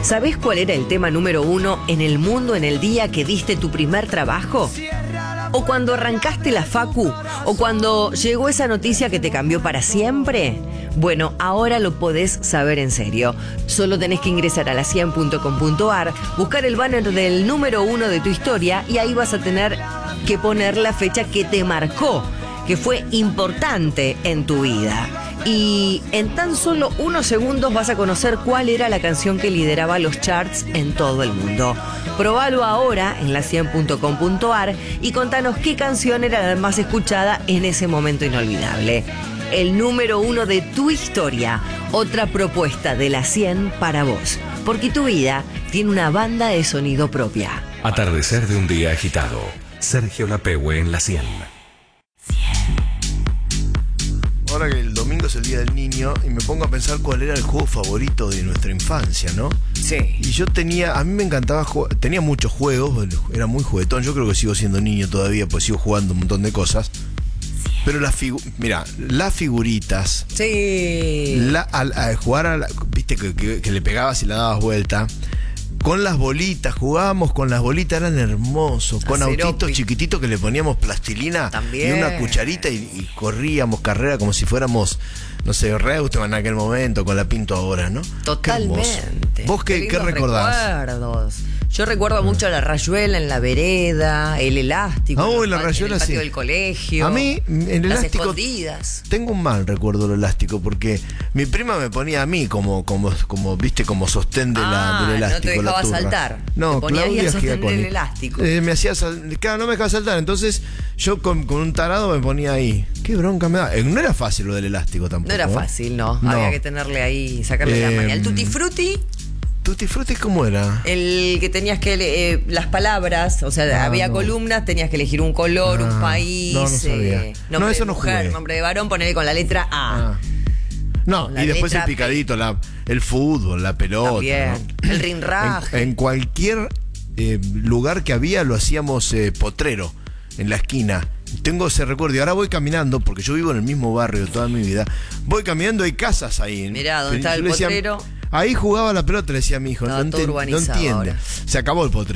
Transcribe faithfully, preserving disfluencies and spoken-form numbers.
¿Sabés cuál era el tema número uno en el mundo en el día que diste tu primer trabajo? ¿O cuando arrancaste la facu? ¿O cuando llegó esa noticia que te cambió para siempre? Bueno, ahora lo podés saber en serio. Solo tenés que ingresar a la cien punto com punto ar, buscar el banner del número uno de tu historia y ahí vas a tener que poner la fecha que te marcó, que fue importante en tu vida. Y en tan solo unos segundos vas a conocer cuál era la canción que lideraba los charts en todo el mundo. Probalo ahora en la cien punto com punto ar y contanos qué canción era la más escuchada en ese momento inolvidable. El número uno de tu historia, otra propuesta de la cien para vos, porque tu vida tiene una banda de sonido propia. Atardecer de un día agitado. Sergio Lapehue en la cien. Ahora que el domingo es el Día del Niño y me pongo a pensar cuál era el juego favorito de nuestra infancia, ¿no? Sí. Y yo tenía, a mí me encantaba jugar, tenía muchos juegos, era muy juguetón, yo creo que sigo siendo niño todavía, pues sigo jugando un montón de cosas. Pero las figuras, mira, las figuritas, Sí. la, al, al jugar a la, viste que, que, que le pegabas y la dabas vuelta. Con las bolitas, jugábamos con las bolitas, eran hermosos. Con Aceropi. autitos chiquititos que le poníamos plastilina También. y una cucharita y, y corríamos carrera como si fuéramos, no sé, Reutemann en aquel momento, con la Pinto ahora, ¿no? Totalmente. Qué ¿Vos qué, qué lindos recordás? recuerdos. Yo recuerdo mucho la rayuela en la vereda, el elástico. Ah, en uy, el la pa- rayuela, en el patio sí. del colegio. A mí, en el las elástico, escondidas. tengo un mal recuerdo del elástico, porque mi prima me ponía a mí como, como, como viste, como sostén de la, Ah, del elástico. no te dejaba la turra. saltar. No, Te ponía ahí Claudia a sostener Giaconi. el elástico. Eh, me hacía sal- claro, no me dejaba saltar. Entonces, yo con, con un tarado me ponía ahí. Qué bronca me da. Eh, no era fácil lo del elástico tampoco. No era ¿eh? fácil, no. No. Había que tenerle ahí, sacarle la Eh, maña. El Tutti Frutti, Tutti Frutti, ¿cómo era? el que tenías que eh, las palabras, o sea, Ah, había no. columnas, tenías que elegir un color, un Ah, país, no, no sabía. eh, No, nombre eso de no mujer, jugué. nombre de varón, ponerle con la letra A. Ah. No, La y después el letra P. picadito, la, el fútbol, la pelota. También. ¿no? El rinraje. En, en cualquier eh, lugar que había lo hacíamos eh, potrero, en la esquina. Tengo ese recuerdo y ahora voy caminando, porque yo vivo en el mismo barrio toda mi vida. Voy caminando, hay casas ahí. Mirá, ¿dónde Yo está el le decía, potrero? Ahí jugaba la pelota, le decía a mi hijo. Estaba No, todo enten- no urbanizado entiende. ahora. Se acabó el potrero.